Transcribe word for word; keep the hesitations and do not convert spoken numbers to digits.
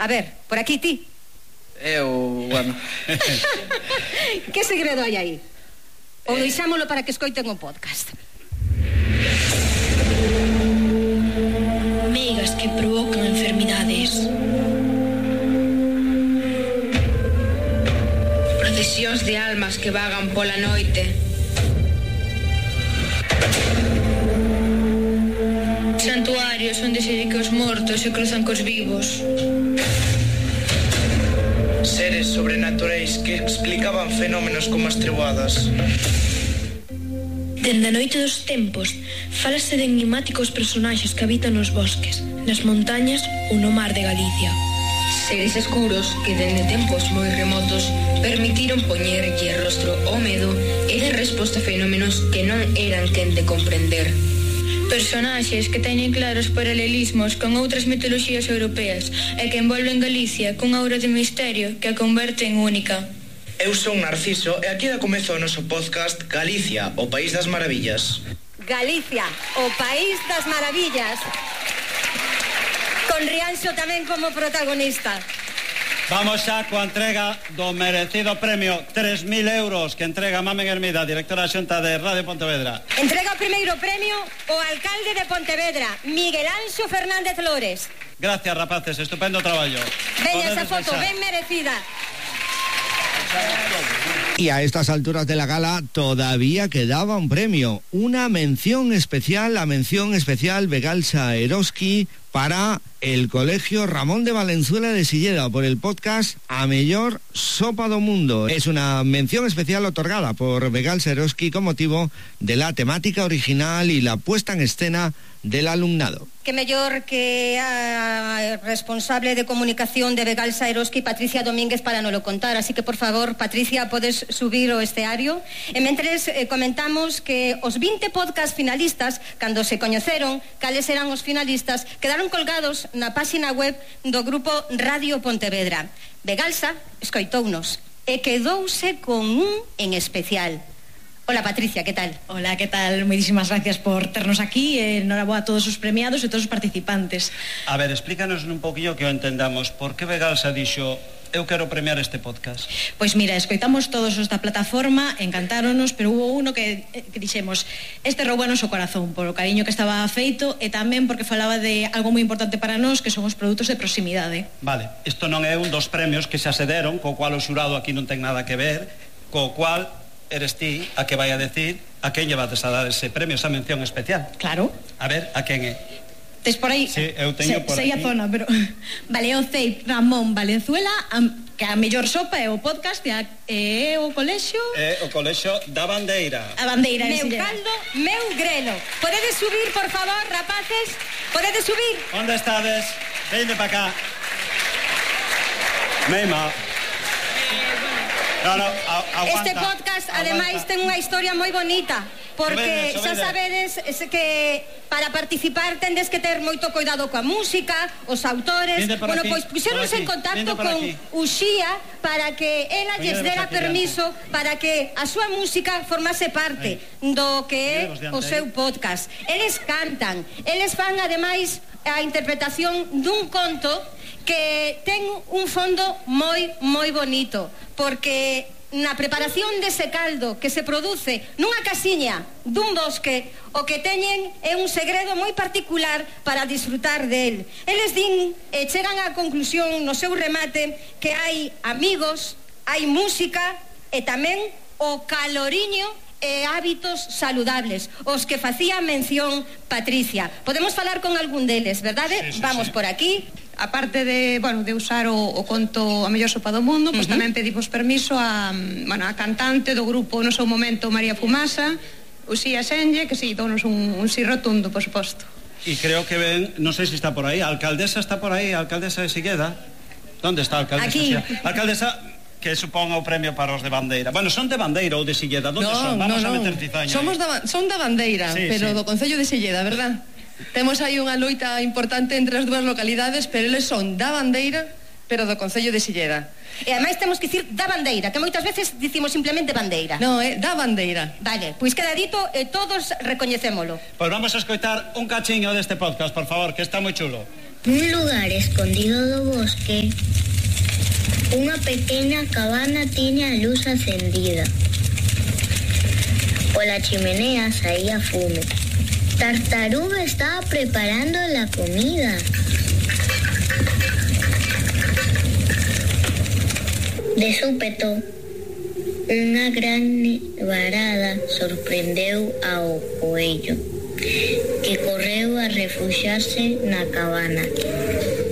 A ver, por aquí ti. Eu, bueno. Que segredo hai aí? Ou deixámolo para que escoiten o podcast? Megas que provocan enfermidades. Procesións de almas que vagan pola noite. Santuarios onde se di que os mortos se cruzan cos vivos. Seres sobrenaturais que explicaban fenómenos como as treboadas. Dende a noite dos tempos, fálase de enigmáticos personaxes que habitan nos bosques, nas montañas ou no mar de Galicia. Seres escuros que dende tempos moi remotos permitiron poñerlle rostro ao medo e dar resposta a fenómenos que non eran quen de comprender. Personaxes que teñen claros paralelismos con outras mitoloxías europeas e que envolven Galicia cunha aura de misterio que a converte en única. Eu son Narciso e aquí da comezo o noso podcast Galicia, o País das Maravillas. Galicia, o País das Maravillas. Con Rianxo tamén como protagonista. Vamos xa coa entrega do merecido premio tres mil euros que entrega Mamen Hermida, directora xunta de Radio Pontevedra. Entrega o primeiro premio o alcalde de Pontevedra, Miguel Anxo Fernández Lores. Gracias, rapaces, estupendo traballo. Veña esa foto, ben merecida. Y a estas alturas de la gala todavía quedaba un premio, una mención especial, la mención especial Begalsa Eroski para el Colegio Ramón de Valenzuela de Silleda por el podcast A Mellor Sopa do Mundo. Es una mención especial otorgada por Begalsa Eroski con motivo de la temática original y la puesta en escena del alumnado. Que mellor que a responsable de comunicación de Begalsa Eroski, Patricia Domínguez, para nos lo contar. Así que, por favor, Patricia, podes subir o esteario. E mentres eh, comentamos que os vinte podcast finalistas, cando se coñeceron cales eran os finalistas, quedaron colgados na páxina web do grupo Radio Pontevedra. Begalsa escoitounos e quedouse con un en especial. Hola, Patricia, ¿qué tal? Hola, ¿qué tal? Muchísimas gracias por ternos aquí. Eh, enhorabuena a todos os premiados e todos os participantes. A ver, explícanos un poquillo que o entendamos. Por que Begalsa dixo, eu quero premiar este podcast? Pois mira, escoitamos todos os da plataforma, encantáronos, pero hubo uno que, que dixemos, este roubou o corazón, por o cariño que estaba feito e tamén porque falaba de algo moi importante para nós, que son os produtos de proximidade. Vale, isto non é un dos premios que xa se deron, co cual o xurado aquí non ten nada que ver, co cual eres ti a que vai a decir a quen lle vas a dar ese premio, esa mención especial. Claro. A ver, a quen é? Tes por aí? Sí, eu teño se, por sei aquí. a zona, pero vale, o C E I Ramón Valenzuela, a, que a mellor sopa é o podcast e, a, e o colexio... É o colexio da Bandeira. A Bandeira. Meu caldo, meu grelo. Podedes subir, por favor, rapaces? Podedes subir? Onde estades? Vende pa cá. Meima. No, no, aguanta, este podcast, ademais, aguanta. ten unha historia moi bonita, porque Subede, xa subede. sabedes es que para participar tendes que ter moito cuidado coa música, os autores. Bueno, aquí, pois puxéronse en contacto con aquí. Uxía para que ela lles dera permiso para que a súa música formase parte aí do que é o seu podcast. Eles cantan, eles fan ademais a interpretación dun conto que ten un fondo moi, moi bonito, porque na preparación dese caldo que se produce nunha casiña dun bosque, o que teñen é un segredo moi particular para disfrutar del. Eles din e chegan á conclusión no seu remate que hai amigos, hai música e tamén o caloriño e hábitos saludables, os que facía mención Patricia. Podemos falar con algún deles, verdade? Sí, sí, Vamos sí. por aquí. Aparte de, bueno, de usar o, o conto A Mellor Sopa do Mundo, pois Uh-huh. tamén pedimos permiso a, bueno, a cantante do grupo no seu momento María Fumasa, Uxía Senlle, que si, donos un, un sí rotundo, por suposto. Y creo que ven, no sé si está por ahí, alcaldesa está por aí, alcaldesa de Silleda. ¿Dónde está alcaldesa? Aquí. Alcaldesa, que suponga o premio para os de Bandeira. Bueno, son de Bandeira ou de Silleda, ¿dónde no, son? Vamos no, a no. meter cizaña. Somos da, son da Bandeira, Sí, pero sí. do Concello de Silleda, verdad? Temos aí unha loita importante entre as dúas localidades, pero eles son da Bandeira, pero do Concello de Silleda. E ademais temos que dicir da Bandeira, que moitas veces dicimos simplemente Bandeira. No, é da Bandeira. Vale, pois queda dito e todos recoñecémolo. Pois vamos a escoitar un cachiño deste podcast, por favor, que está moi chulo. Nun lugar escondido do bosque, unha pequena cabana tiña a luz acendida. Pola chimenea saía fume. Tartaruga estaba preparando la comida. De súpeto, unha gran nevarada sorprendeu ao coello, que correu a refuxiarse na cabana.